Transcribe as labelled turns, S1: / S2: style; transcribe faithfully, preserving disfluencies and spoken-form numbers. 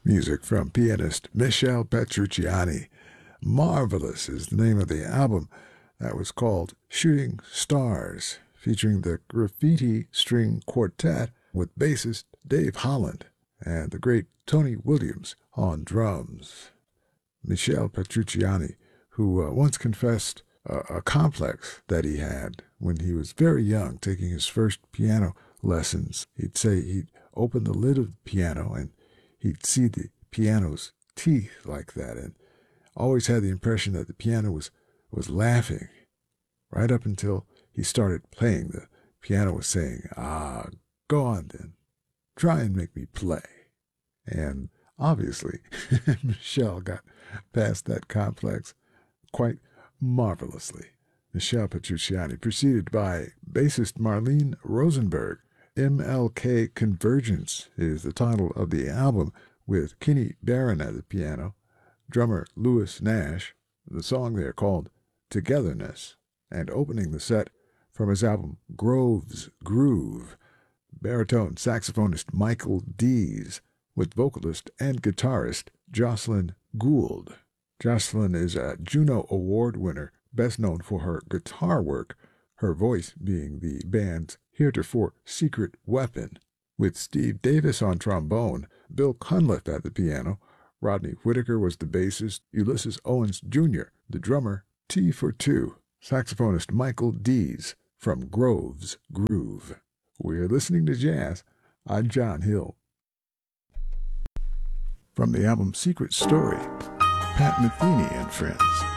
S1: Music from pianist Michel Petrucciani. Marvelous is the name of the album that was called Shooting Stars, featuring the Graffiti String Quartet with bassist Dave Holland and the great Tony Williams on drums. Michel Petrucciani, who uh, once confessed a, a complex that he had when he was very young, taking his first piano lessons. He'd say he'd open the lid of the piano and he'd see the piano's teeth like that, and always had the impression that the piano was, was laughing, right up until he started playing. The piano was saying, ah, go on then, try and make me play. And obviously, Michel got past that complex quite marvelously. Michel Petrucciani, preceded by bassist Marlene Rosenberg. M L K Convergence is the title of the album, with Kenny Barron at the piano, drummer Louis Nash, the song there called Togetherness, and opening the set from his album Grove's Groove, baritone saxophonist Michael Dees, with vocalist and guitarist Jocelyn Gould. Jocelyn is a Juno Award winner, best known for her guitar work, her voice being the band's heretofore secret weapon, with Steve Davis on trombone, Bill Cunliffe at the piano. Rodney Whitaker was the bassist, Ulysses Owens Junior the drummer, T for Two, saxophonist Michael Dees from Grove's Groove. We're listening to jazz. I'm John Hill. From the album Secret Story, Pat Metheny and Friends.